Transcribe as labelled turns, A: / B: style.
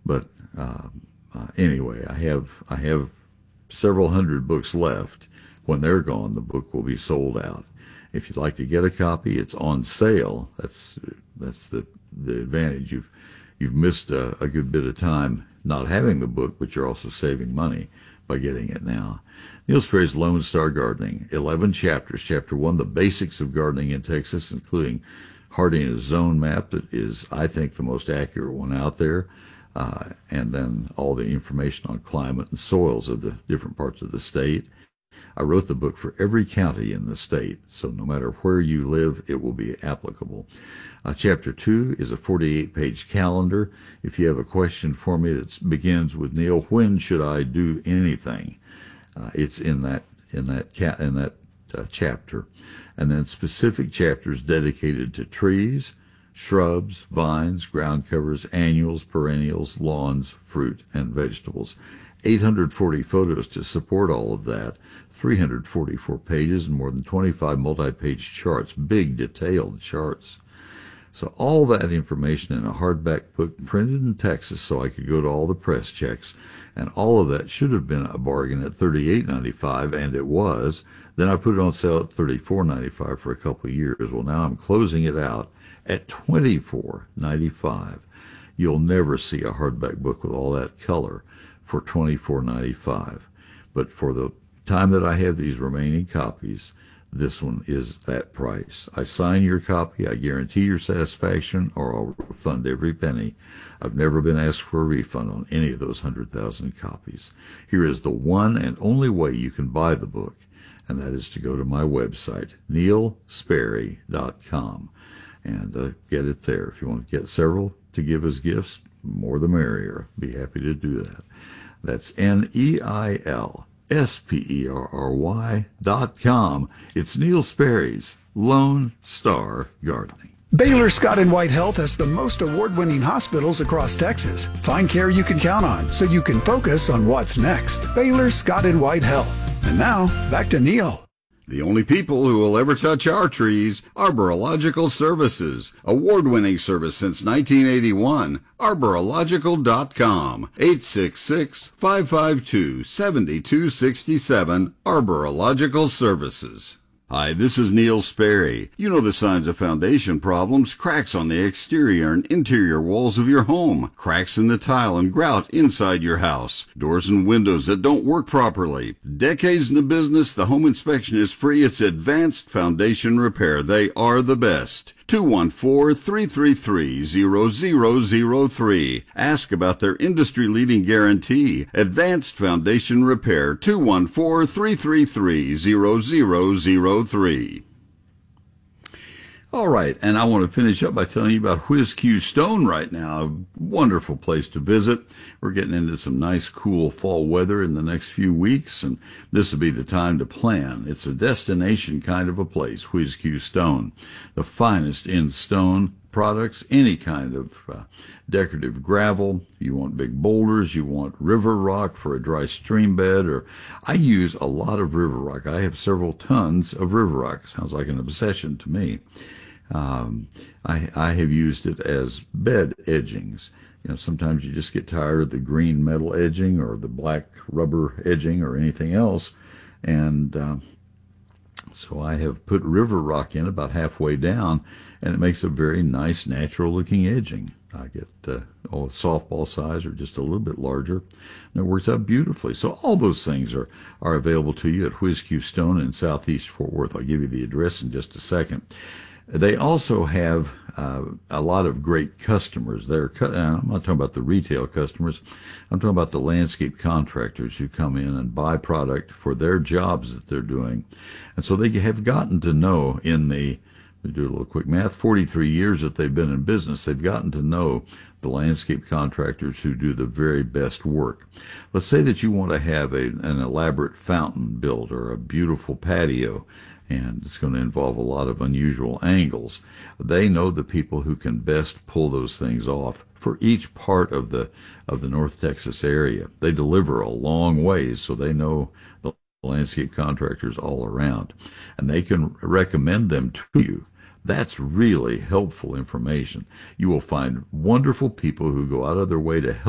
A: But anyway, I have several hundred books left. When they're gone, the book will be sold out. If you'd like to get a copy, it's on sale. That's the advantage. You've missed a good bit of time not having the book, but you're also saving money by getting it now. Neil Sperry's Lone Star Gardening, 11 chapters. Chapter 1, the basics of gardening in Texas, including hardiness zone map that is, I think, the most accurate one out there. And then all the information on climate and soils of the different parts of the state. I wrote the book for every county in the state, so no matter where you live, it will be applicable. Chapter 2 is a 48-page calendar. If you have a question for me that begins with, Neil, when should I do anything? It's in that chapter. And then specific chapters dedicated to trees, shrubs, vines, ground covers, annuals, perennials, lawns, fruit, and vegetables. 840 photos to support all of that, 344 pages, and more than 25 multi-page charts, big detailed charts. So all that information in a hardback book printed in Texas so I could go to all the press checks, and all of that should have been a bargain at $38.95, and it was. Then I put it on sale at $34.95 for a couple of years. Well, now I'm closing it out at $24.95. You'll never see a hardback book with all that color for $24.95. But for the time that I have these remaining copies, this one is that price. I sign your copy, I guarantee your satisfaction, or I'll refund every penny. I've never been asked for a refund on any of those 100,000 copies. Here is the one and only way you can buy the book, and that is to go to my website, neilsperry.com, and get it there. If you want to get several to give as gifts, more the merrier. Be happy to do that. That's NeilSperry.com. It's Neil Sperry's Lone Star Gardening.
B: Baylor Scott & White Health has the most award-winning hospitals across Texas. Find care you can count on so you can focus on what's next. Baylor Scott & White Health. And now, back to Neil.
C: The only people who will ever touch our trees, Arborological Services. Award-winning service since 1981. Arborological.com. 866-552-7267. Arborological Services. Hi, this is Neil Sperry. You know the signs of foundation problems: cracks on the exterior and interior walls of your home, cracks in the tile and grout inside your house, doors and windows that don't work properly. Decades in the business, the home inspection is free. It's Advanced Foundation Repair. They are the best. 214-333-0003. Ask about their industry-leading guarantee. Advanced Foundation Repair, 214-333-0003.
A: All right, and I want to finish up by telling you about Whiz Q Stone right now. A wonderful place to visit. We're getting into some nice, cool fall weather in the next few weeks, and this will be the time to plan. It's a destination kind of a place, Whiz Q Stone. The finest in stone products, any kind of decorative gravel. You want big boulders, you want river rock for a dry stream bed, or I use a lot of river rock. I have several tons of river rock. Sounds like an obsession to me. I have used it as bed edgings. You know, sometimes you just get tired of the green metal edging or the black rubber edging or anything else, and so I have put river rock in about halfway down, and it makes a very nice, natural-looking edging. I get softball size or just a little bit larger, and it works out beautifully. So all those things are available to you at Whiz Q Stone in Southeast Fort Worth. I'll give you the address in just a second. They also have a lot of great customers. I'm not talking about the retail customers. I'm talking about the landscape contractors who come in and buy product for their jobs that they're doing. And so they have gotten to know we do a little quick math, 43 years that they've been in business, they've gotten to know the landscape contractors who do the very best work. Let's say that you want to have an elaborate fountain built or a beautiful patio, and it's going to involve a lot of unusual angles. They know the people who can best pull those things off for each part of the North Texas area. They deliver a long ways, so they know the landscape contractors all around, and they can recommend them to you. That's really helpful information. You will find wonderful people who go out of their way to help